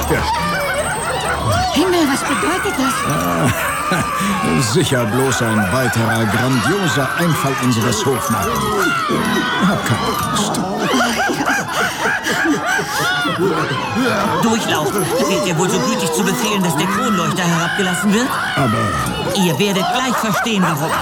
herstellen. Himmel, was bedeutet das? Sicher bloß ein weiterer grandioser Einfall unseres Hofnarren. Hab keine Angst. Durchlaucht. Wärt ihr wohl so gütig zu befehlen, dass der Kronleuchter herabgelassen wird? Aber Ihr werdet gleich verstehen, warum.